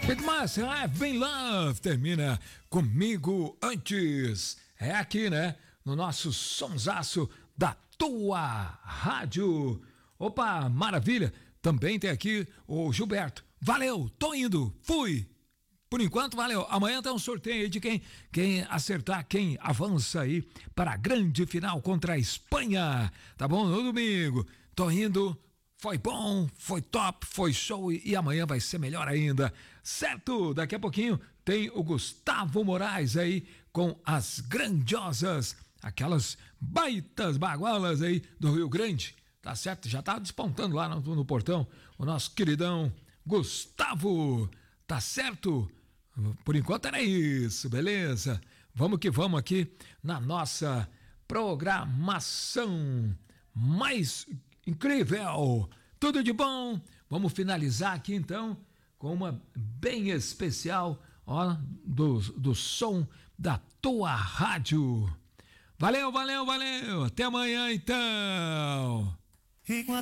It Must Have Been Love termina Comigo Antes. É aqui, né? No nosso sonsaço da tua rádio. Opa, maravilha. Também tem aqui o Gilberto. Valeu, tô indo, fui. Por enquanto, valeu. Amanhã tem um sorteio aí de quem acertar, quem avança aí para a grande final contra a Espanha. Tá bom? No domingo. Tô indo. Foi bom, foi top, foi show e amanhã vai ser melhor ainda, certo? Daqui a pouquinho tem o Gustavo Moraes aí com as grandiosas, aquelas baitas bagualas aí do Rio Grande, tá certo? Já tá despontando lá no portão o nosso queridão Gustavo, tá certo? Por enquanto era isso, beleza? Vamos que vamos aqui na nossa programação mais incrível, tudo de bom. Vamos finalizar aqui então com uma bem especial, ó, do som da tua rádio. Valeu, valeu, valeu. Até amanhã então.